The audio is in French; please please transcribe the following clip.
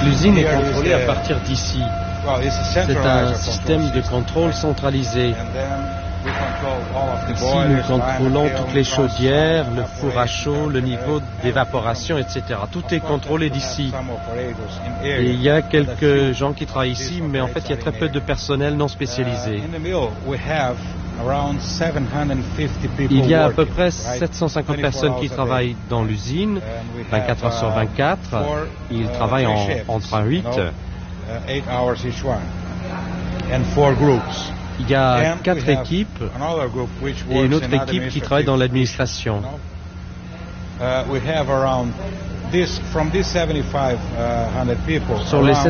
L'usine est contrôlée à partir d'ici. C'est un système de contrôle centralisé. Ici, nous contrôlons toutes les chaudières, le four à chaud, le niveau d'évaporation, etc. Tout est contrôlé d'ici. Et il y a quelques gens qui travaillent ici, mais en fait, il y a très peu de personnel non spécialisé. Il y a à peu près 750 personnes qui travaillent dans l'usine, 24 heures sur 24. Ils travaillent entre 8. Il y a 4 équipes et une autre équipe qui travaille dans l'administration. Sur les